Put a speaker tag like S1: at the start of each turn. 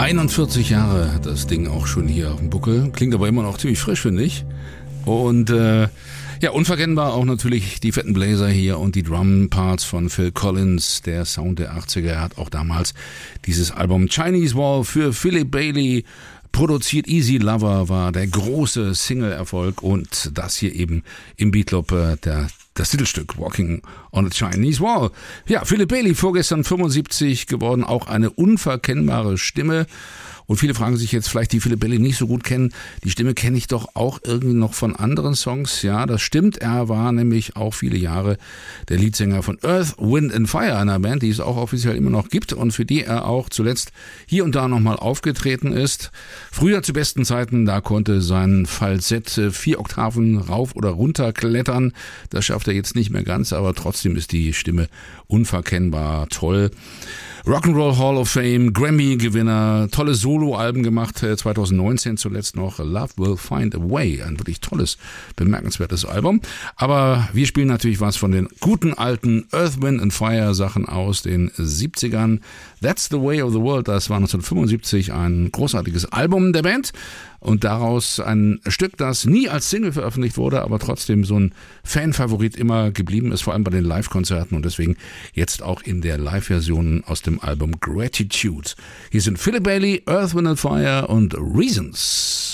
S1: 41 Jahre hat das Ding auch schon hier auf dem Buckel. Klingt aber immer noch ziemlich frisch, finde ich. Und ja, unverkennbar auch natürlich die fetten Bläser hier und die Drum-Parts von Phil Collins, der Sound der 80er. Er hat auch damals dieses Album Chinese Wall für Philip Bailey produziert. Easy Lover war der große Single-Erfolg und das hier eben im Beatclub das Titelstück Walking on a Chinese Wall. Ja, Philip Bailey, vorgestern 75 geworden, auch eine unverkennbare Stimme. Und viele fragen sich jetzt vielleicht, die Philip Bailey nicht so gut kennen, die Stimme kenne ich doch auch irgendwie noch von anderen Songs. Ja, das stimmt. Er war nämlich auch viele Jahre der Leadsänger von Earth, Wind and Fire, einer Band, die es auch offiziell immer noch gibt und für die er auch zuletzt hier und da nochmal aufgetreten ist. Früher zu besten Zeiten, da konnte sein Falsett 4 Oktaven rauf oder runter klettern. Das schafft er jetzt nicht mehr ganz, aber trotzdem ist die Stimme unverkennbar toll. Rock'n'Roll Hall of Fame, Grammy-Gewinner, tolle Solo-Alben gemacht, 2019 zuletzt noch Love Will Find a Way, ein wirklich tolles, bemerkenswertes Album. Aber wir spielen natürlich was von den guten alten Earth, Wind and Fire Sachen aus den 70ern. That's the Way of the World, das war 1975 ein großartiges Album der Band. Und daraus ein Stück, das nie als Single veröffentlicht wurde, aber trotzdem so ein Fanfavorit immer geblieben ist, vor allem bei den Live-Konzerten und deswegen jetzt auch in der Live-Version aus dem Album Gratitude. Hier sind Philip Bailey, Earth, Wind and Fire und Reasons.